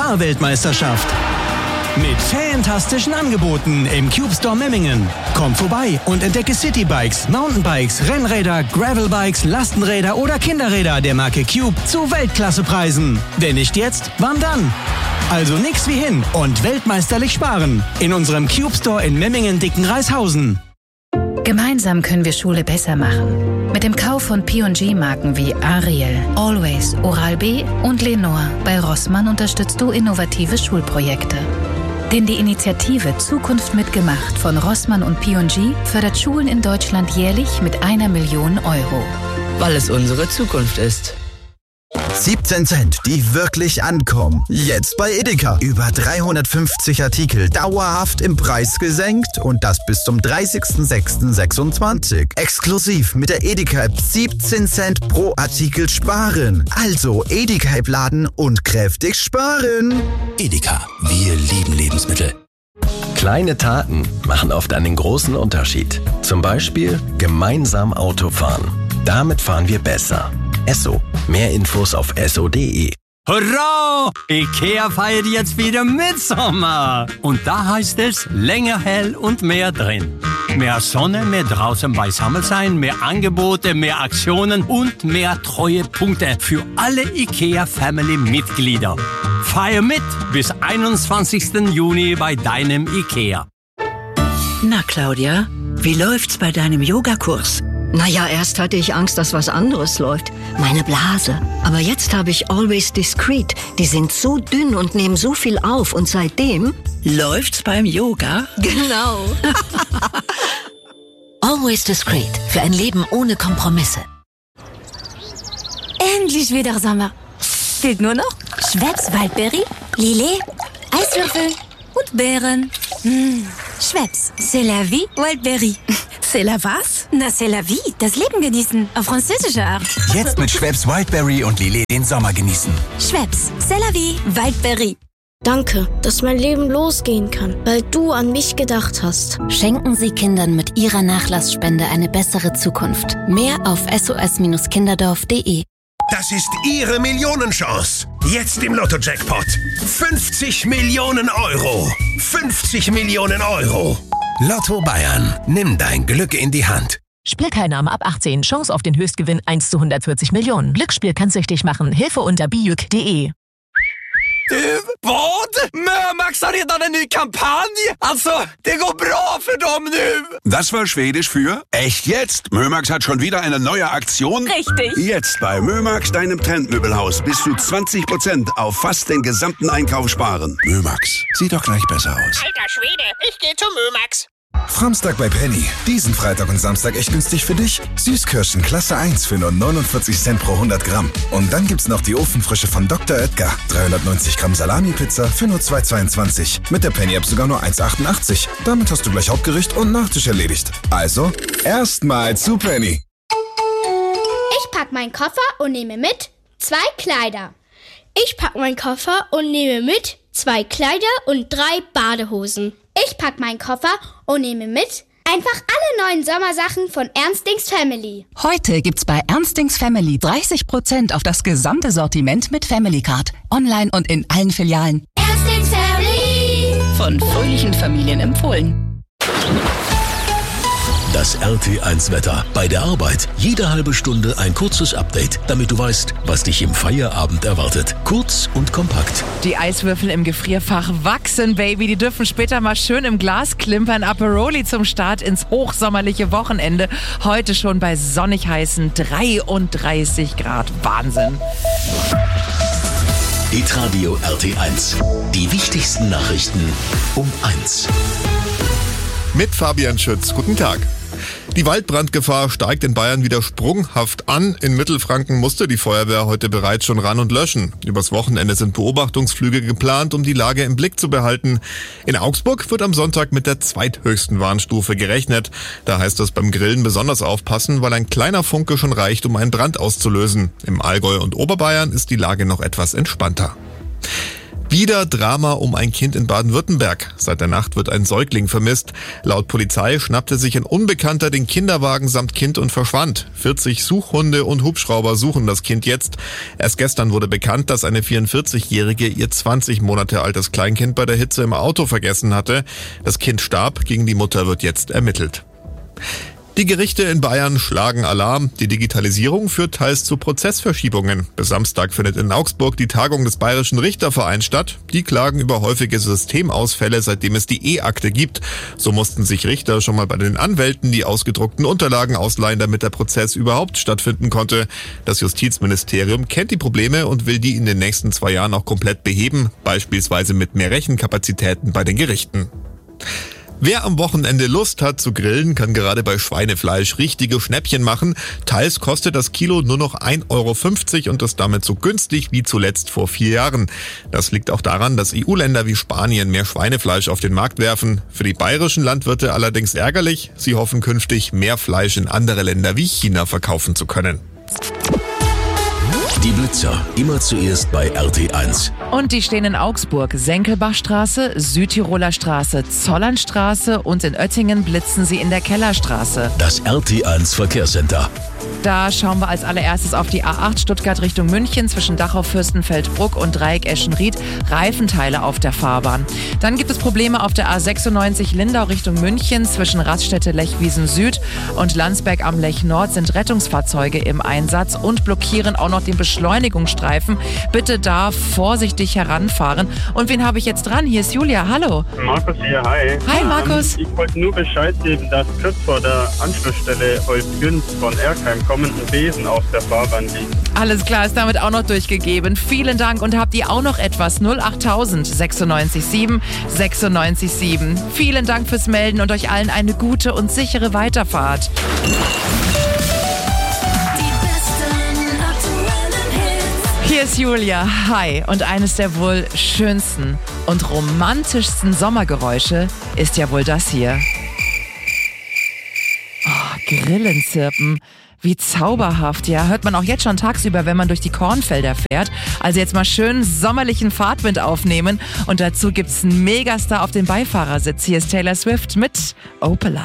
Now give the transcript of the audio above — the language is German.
Sparweltmeisterschaft. Mit fantastischen Angeboten im Cube Store Memmingen. Komm vorbei und entdecke Citybikes, Mountainbikes, Rennräder, Gravelbikes, Lastenräder oder Kinderräder der Marke Cube zu Weltklassepreisen. Wenn nicht jetzt, wann dann? Also nix wie hin und weltmeisterlich sparen. In unserem Cube Store in Memmingen-Dickenreishausen. Gemeinsam können wir Schule besser machen. Mit dem Kauf von P&G-Marken wie Ariel, Always, Oral-B und Lenore bei Rossmann unterstützt du innovative Schulprojekte. Denn die Initiative Zukunft mitgemacht von Rossmann und P&G fördert Schulen in Deutschland jährlich mit 1 Million Euro. Weil es unsere Zukunft ist. 17 Cent, die wirklich ankommen. Jetzt bei Edeka. Über 350 Artikel dauerhaft im Preis gesenkt und das bis zum 30.06.26. Exklusiv mit der Edeka-App 17 Cent pro Artikel sparen. Also Edeka-App laden und kräftig sparen. Edeka, wir lieben Lebensmittel. Kleine Taten machen oft einen großen Unterschied. Zum Beispiel gemeinsam Auto fahren. Damit fahren wir besser. Esso. Mehr Infos auf esso.de. Hurra! Ikea feiert jetzt wieder Mitsommer. Und da heißt es länger hell und mehr drin. Mehr Sonne, mehr draußen beisammen sein, mehr Angebote, mehr Aktionen und mehr Treuepunkte für alle Ikea-Family-Mitglieder. Feier mit bis 21. Juni bei deinem Ikea. Na, Claudia, wie läuft's bei deinem Yogakurs? Naja, erst hatte ich Angst, dass was anderes läuft. Meine Blase. Aber jetzt habe ich Always Discreet. Die sind so dünn und nehmen so viel auf. Und seitdem... Läuft's beim Yoga? Genau. Always Discreet. Für ein Leben ohne Kompromisse. Endlich wieder Sommer. Fehlt nur noch Schweppes Waldberry, Lillet, Eiswürfel und Beeren. Schweppes, c'est la vie, Waldberry. C'est la was? Na, c'est la vie, das Leben genießen, auf französische Art. Jetzt mit Schweppes Wildberry und Lillet den Sommer genießen. Schweppes, c'est la vie, Waldberry. Danke, dass mein Leben losgehen kann, weil du an mich gedacht hast. Schenken Sie Kindern mit Ihrer Nachlassspende eine bessere Zukunft. Mehr auf sos-kinderdorf.de. Das ist Ihre Millionenchance. Jetzt im Lotto-Jackpot. 50 Millionen Euro. 50 Millionen Euro. Lotto Bayern. Nimm dein Glück in die Hand. Spielteilnahme ab 18. Chance auf den Höchstgewinn 1 zu 140 Millionen. Glücksspiel kann süchtig machen. Hilfe unter bijuk.de. Vad? Mömax har redan en ny kampanj! Alltså, det går bra för dem nu! Das war Schwedisch für echt jetzt. Mömax hat schon wieder eine neue Aktion. Richtig. Jetzt bei Mömax, deinem Trendmöbelhaus, bis zu 20% auf fast den gesamten Einkauf sparen. Mömax, sieht doch gleich besser aus. Alter Schwede, ich gehe zu Mömax. Samstag bei Penny. Diesen Freitag und Samstag echt günstig für dich. Süßkirschen Klasse 1 für nur 49 Cent pro 100 Gramm. Und dann gibt's noch die Ofenfrische von Dr. Oetker. 390 Gramm Salami-Pizza für nur 2,22. Mit der Penny-App sogar nur 1,88. Damit hast du gleich Hauptgericht und Nachtisch erledigt. Also, erstmal zu Penny. Ich pack meinen Koffer und nehme mit 2 Kleider. Ich pack meinen Koffer und nehme mit 2 Kleider und 3 Badehosen. Ich pack meinen Koffer und nehme mit einfach alle neuen Sommersachen von Ernstings Family. Heute gibt's bei Ernstings Family 30% auf das gesamte Sortiment mit Family Card. Online und in allen Filialen. Ernstings Family. Von fröhlichen Familien empfohlen. Das RT1-Wetter. Bei der Arbeit jede halbe Stunde ein kurzes Update, damit du weißt, was dich im Feierabend erwartet. Kurz und kompakt. Die Eiswürfel im Gefrierfach wachsen, Baby. Die dürfen später mal schön im Glas klimpern. Aperoli zum Start ins hochsommerliche Wochenende. Heute schon bei sonnig heißen 33 Grad. Wahnsinn. Hitradio RT1. Die wichtigsten Nachrichten um 1. Mit Fabian Schütz. Guten Tag. Die Waldbrandgefahr steigt in Bayern wieder sprunghaft an. In Mittelfranken musste die Feuerwehr heute bereits schon ran und löschen. Übers Wochenende sind Beobachtungsflüge geplant, um die Lage im Blick zu behalten. In Augsburg wird am Sonntag mit der zweithöchsten Warnstufe gerechnet. Da heißt es beim Grillen besonders aufpassen, weil ein kleiner Funke schon reicht, um einen Brand auszulösen. Im Allgäu und Oberbayern ist die Lage noch etwas entspannter. Wieder Drama um ein Kind in Baden-Württemberg. Seit der Nacht wird ein Säugling vermisst. Laut Polizei schnappte sich ein Unbekannter den Kinderwagen samt Kind und verschwand. 40 Suchhunde und Hubschrauber suchen das Kind jetzt. Erst gestern wurde bekannt, dass eine 44-Jährige ihr 20 Monate altes Kleinkind bei der Hitze im Auto vergessen hatte. Das Kind starb, gegen die Mutter wird jetzt ermittelt. Die Gerichte in Bayern schlagen Alarm. Die Digitalisierung führt teils zu Prozessverschiebungen. Bis Samstag findet in Augsburg die Tagung des Bayerischen Richtervereins statt. Die klagen über häufige Systemausfälle, seitdem es die E-Akte gibt. So mussten sich Richter schon mal bei den Anwälten die ausgedruckten Unterlagen ausleihen, damit der Prozess überhaupt stattfinden konnte. Das Justizministerium kennt die Probleme und will die in den nächsten 2 Jahren auch komplett beheben, beispielsweise mit mehr Rechenkapazitäten bei den Gerichten. Wer am Wochenende Lust hat zu grillen, kann gerade bei Schweinefleisch richtige Schnäppchen machen. Teils kostet das Kilo nur noch 1,50 € und ist damit so günstig wie zuletzt vor 4 Jahren. Das liegt auch daran, dass EU-Länder wie Spanien mehr Schweinefleisch auf den Markt werfen. Für die bayerischen Landwirte allerdings ärgerlich. Sie hoffen künftig, mehr Fleisch in andere Länder wie China verkaufen zu können. Die Blitzer, immer zuerst bei RT1. Und die stehen in Augsburg, Senckelbachstraße, Südtiroler Straße, Zollernstraße und in Oettingen blitzen sie in der Kellerstraße. Das RT1 Verkehrscenter. Da schauen wir als allererstes auf die A8 Stuttgart Richtung München zwischen Dachau, Fürstenfeldbruck und Dreieck Eschenried. Reifenteile auf der Fahrbahn. Dann gibt es Probleme auf der A96 Lindau Richtung München zwischen Raststätte Lechwiesen Süd und Landsberg am Lech Nord sind Rettungsfahrzeuge im Einsatz und blockieren auch noch den Beschleunigungsstreifen. Bitte da vorsichtig heranfahren. Und wen habe ich jetzt dran? Hier ist Julia. Hallo. Markus hier, hi. Hi Markus. Ich wollte nur Bescheid geben, dass kurz vor der Anschlussstelle Holzgünz von Erkheim kommenden Besen auf der Fahrbahn liegt. Alles klar, ist damit auch noch durchgegeben. Vielen Dank und habt ihr auch noch etwas? 08000 96 7 96 7. Vielen Dank fürs Melden und euch allen eine gute und sichere Weiterfahrt. Hier ist Julia, hi. Und eines der wohl schönsten und romantischsten Sommergeräusche ist ja wohl das hier. Oh, Grillenzirpen. Wie zauberhaft, ja. Hört man auch jetzt schon tagsüber, wenn man durch die Kornfelder fährt. Also jetzt mal schön sommerlichen Fahrtwind aufnehmen. Und dazu gibt's einen Megastar auf dem Beifahrersitz. Hier ist Taylor Swift mit Opalite.